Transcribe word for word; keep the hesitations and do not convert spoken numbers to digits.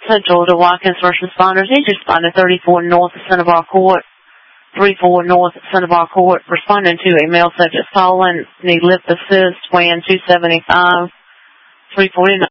Central to Watkins First Responders. He's responding thirty-four North Cinnabar Court, thirty-four North Cinnabar Court, responding to a male subject fallen, need lift assist, weighing two seventy-five, three forty-nine.